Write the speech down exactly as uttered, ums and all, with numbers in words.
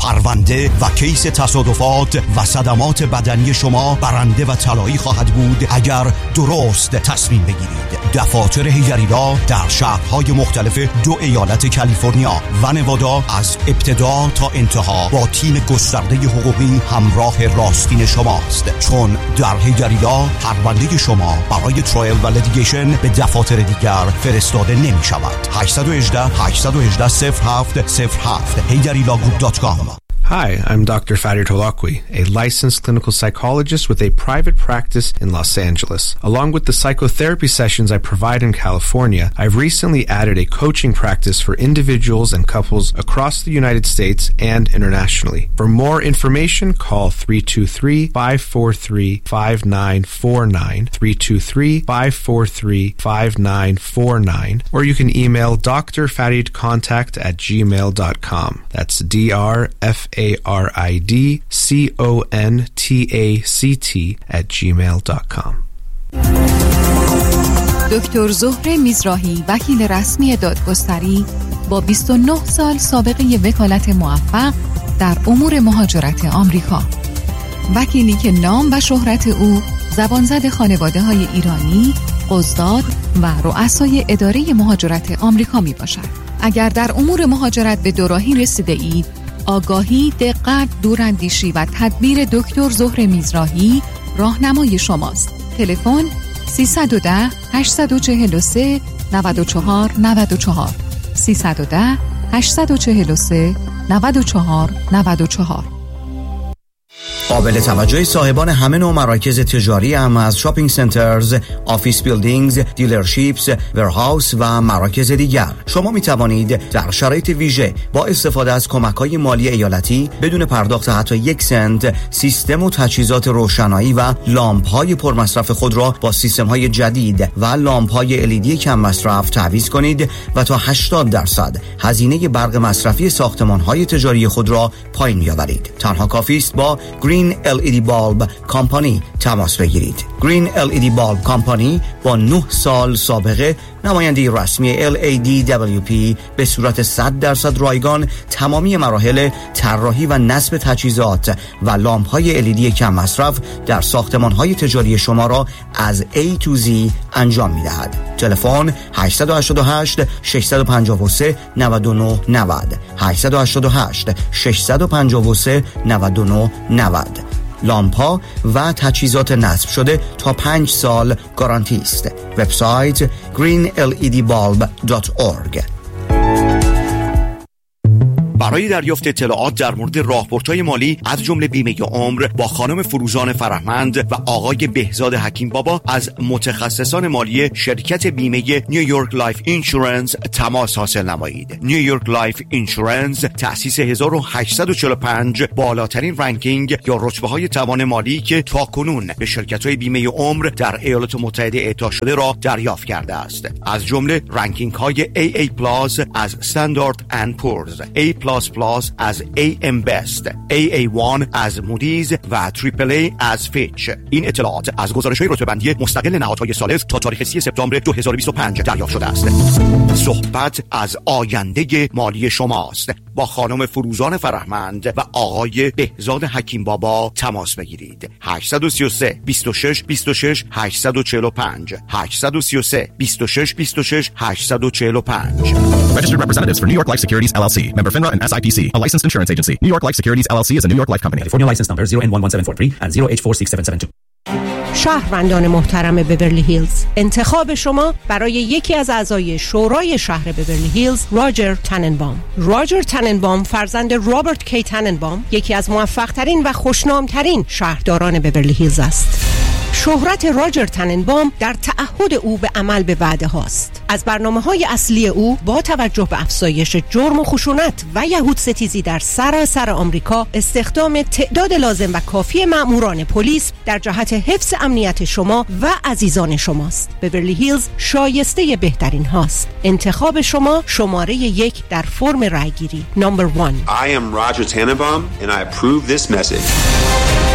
پرونده و کیس تصادفات و صدمات بدنی شما برنده و طلایی خواهد بود اگر درست تصمیم بگیرید. دفاتر حیدری‌لا در شهرهای مختلف دو ایالت کالیفرنیا و نوادا از ابتدا تا انتها با تیم گسترده حقوقی همراه راستین شماست، چون در حیدری‌لا پرونده شما برای ترایل و لیتیگیشن به دفاتر دیگر فرستاده نمی شود. هشت یک هشت هشت یک هشت صفر هفت صفر هفت حیدریلا گروپ دات کام. Hi, I'm Doctor Farid Holakwi, a licensed clinical psychologist with a private practice in Los Angeles. Along with the psychotherapy sessions I provide in California, I've recently added a coaching practice for individuals and couples across the United States and internationally. For more information, call three two three, five four three, five nine four nine, three two three, five four three, five nine four nine, or you can email d r farid contact at gmail dot com. That's D R F A R I D C O N T A C T at gmail dot com. دکتر زهره میزراهی، وکیل رسمی دادگستری با بیست و نه سال سابقه وکالت موفق در امور مهاجرت آمریکا. وکیلی که نام و شهرت او زبانزد خانواده‌های ایرانی، قضات و رؤسای اداره مهاجرت آمریکا می باشد. اگر در امور مهاجرت به دوراهی رسیده اید، آگاهی، دقت، دوراندیشی و تدبیر دکتر زهره میزراهی راهنمای شماست. تلفن سیصد و ده، هشتصد و چهل و سه، نود و چهار نود و چهار سیصد و ده، هشتصد و چهل و سه، نود و چهار نود و چهار. قابل توجه صاحبان همه نوع مراکز تجاری هم از شاپینگ سنترز، آفیس بیلدینگز، دیلرشیپس، ورهاوس و مراکز دیگر. شما می توانید در شرایط ویژه با استفاده از کمک‌های مالی ایالتی بدون پرداخت حتی یک سنت سیستم و تجهیزات روشنایی و لامپ‌های پرمصرف خود را با سیستم‌های جدید و لامپ‌های ال ای دی کم مصرف تعویض کنید و تا هشتاد درصد هزینه برق مصرفی ساختمان‌های تجاری خود را پایین بیاورید. تنها کافی است با گرین ال ای دی Bulb کمپانی تماس بگیرید. گرین ال ای دی Bulb کمپانی با نه سال سابقه، نماینده رسمی ال ای دی دبلیو پی به صورت صد درصد رایگان تمامی مراحل طراحی و نصب تجهیزات و لامپ‌های ال ای دی کم مصرف در ساختمان‌های تجاری شما را از A to Z انجام می‌دهد. تلفن هشت هشت هشت، شش پنج سه، نه نه نه صفر هشت هشت هشت، شش پنج سه، نه نه نه صفر. لامپا و تجهیزات نصب شده تا پنج سال گارانتی است. وبسایت گرین ال ای دی بالب دات اورگ. برای دریافت اطلاعات در مورد راهبردهای مالی از جمله بیمه عمر با خانم فروزان فرهمند و آقای بهزاد حکیم بابا از متخصصان مالی شرکت بیمه نیویورک لایف اینشورنس تماس حاصل نمایید. نیویورک لایف اینشورنس تأسیس هزار و هشتصد و چهل و پنج، بالاترین رنکینگ یا رتبه های توان مالی که تاکنون به شرکت های بیمه عمر در ایالات متحده اعطا شده را دریافت کرده است. از جمله رنکینگ های ای ای پلاس از استاندارد اند پورز، A پلاس پلاس از ای ام Best، ای ای وان از مودیز و تریپل ای از فیچ. این اطلاعات از گزارش‌های رتبه‌بندی مستقل نهادهای ثالث تا تاریخ سی سپتامبر دو هزار و بیست و پنج دریافت شده است. صحبت از آینده مالی شماست. با خانم فروزان فرهمند و آقای بهزاد حکیم بابا تماس بگیرید. هشت سه سه، بیست و شش، بیست و شش، هشت چهار پنج هشت سه سه، بیست و شش، بیست و شش، هشت چهار پنج. Registered representatives for New York Life Securities L L C, member FINRA and S I P C, a licensed insurance agency. New York Life Securities L L C is a New York Life company. California license number zero N one one seven four three and zero H four six seven seven two. شهروندان محترم بورلی هیلز، انتخاب شما برای یکی از اعضای شورای شهر بورلی هیلز، راجر تننبام. راجر تننبام فرزند رابرت کی تننبام، یکی از موفق ترین و خوشنام ترین شهرداران بورلی هیلز است. شهرت راجر تننبام در تعهد او به عمل به وعده هاست. از برنامه‌های اصلی او با توجه به افزایش جرم و خشونت و یهود ستیزی در سراسر آمریکا، استخدام تعداد لازم و کافی مأموران پلیس در جهت حفظ امنیت شما و عزیزان شماست. بورلی هیلز شایسته بهترین هاست. انتخاب شما شماره یک در فرم رایگیری. نمبر one. I am Roger Tannenbaum and I approve this message.